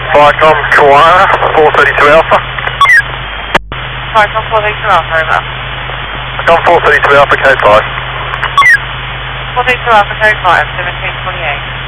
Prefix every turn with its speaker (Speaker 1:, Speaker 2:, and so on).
Speaker 1: Vicom Kiwana, 432 Alpha.
Speaker 2: Vicom 432 Alpha, over.
Speaker 1: Vicom 432 Alpha, K5.
Speaker 2: 432 Alpha, K5, 1728.